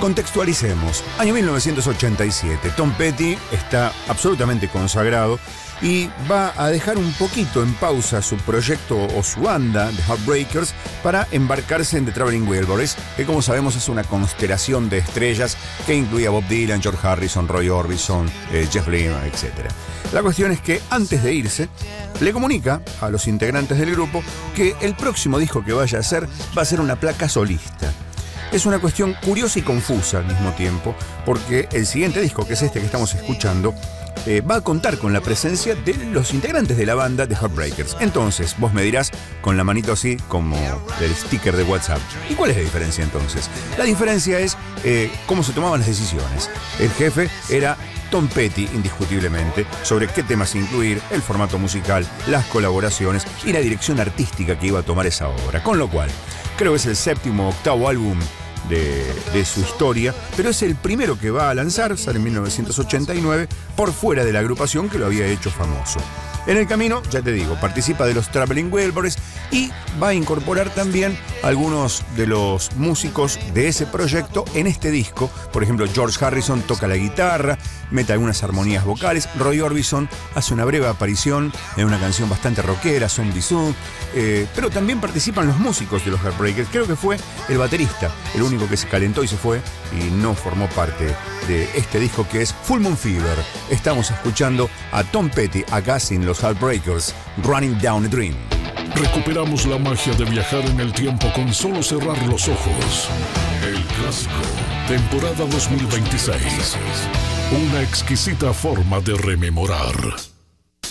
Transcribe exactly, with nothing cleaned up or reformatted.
Contextualicemos. Año mil novecientos ochenta y siete. Tom Petty está absolutamente consagrado y va a dejar un poquito en pausa su proyecto o su banda, The Heartbreakers, para embarcarse en The Traveling Wilburys, que como sabemos es una constelación de estrellas que incluía Bob Dylan, George Harrison, Roy Orbison, eh, Jeff Lynne, etcétera. La cuestión es que antes de irse, le comunica a los integrantes del grupo que el próximo disco que vaya a hacer va a ser una placa solista. Es una cuestión curiosa y confusa al mismo tiempo, porque el siguiente disco, que es este que estamos escuchando, eh, va a contar con la presencia de los integrantes de la banda de Heartbreakers. Entonces, vos me dirás, con la manito así, como el sticker de WhatsApp. ¿Y cuál es la diferencia entonces? La diferencia es eh, cómo se tomaban las decisiones. El jefe era Tom Petty, indiscutiblemente, sobre qué temas incluir, el formato musical, las colaboraciones y la dirección artística que iba a tomar esa obra. Con lo cual, creo que es el séptimo o octavo álbum De, de su historia, pero es el primero que va a lanzar, sale en mil novecientos ochenta y nueve, por fuera de la agrupación que lo había hecho famoso. En el camino, ya te digo, participa de los Traveling Wilburys y va a incorporar también algunos de los músicos de ese proyecto en este disco. Por ejemplo, George Harrison toca la guitarra, mete algunas armonías vocales. Roy Orbison hace una breve aparición en una canción bastante rockera, Zombie Zoo. Eh, pero también participan los músicos de los Heartbreakers. Creo que fue el baterista, el único que se calentó y se fue y no formó parte de este disco, que es Full Moon Fever. Estamos escuchando a Tom Petty acá sin los Heartbreakers, Running Down a Dream. Recuperamos la magia de viajar en el tiempo con solo cerrar los ojos. El clásico, temporada dos mil veintiséis. Una exquisita forma de rememorar.